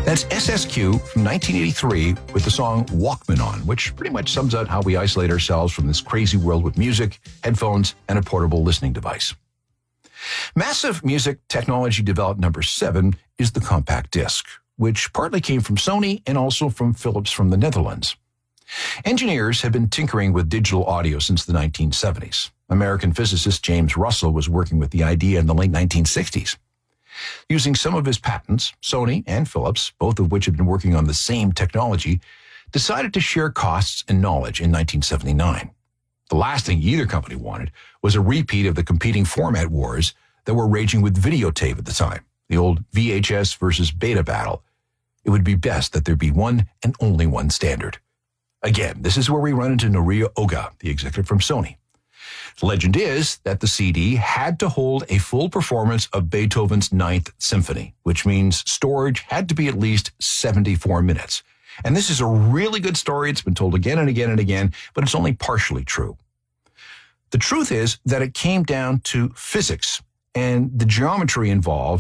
That's SSQ from 1983 with the song Walkman On, which pretty much sums out how we isolate ourselves from this crazy world with music, headphones, and a portable listening device. Massive music technology developed number 7 is the compact disc, which partly came from Sony and also from Philips from the Netherlands. Engineers have been tinkering with digital audio since the 1970s. American physicist James Russell was working with the idea in the late 1960s. Using some of his patents, Sony and Philips, both of which had been working on the same technology, decided to share costs and knowledge in 1979. The last thing either company wanted was a repeat of the competing format wars that were raging with videotape at the time, the old VHS versus beta battle. It would be best that there be one and only one standard. Again, this is where we run into Norio Oga, the executive from Sony. The legend is that the CD had to hold a full performance of Beethoven's Ninth Symphony, which means storage had to be at least 74 minutes. And this is a really good story. It's been told again and again and again, but it's only partially true. The truth is that it came down to physics and the geometry involved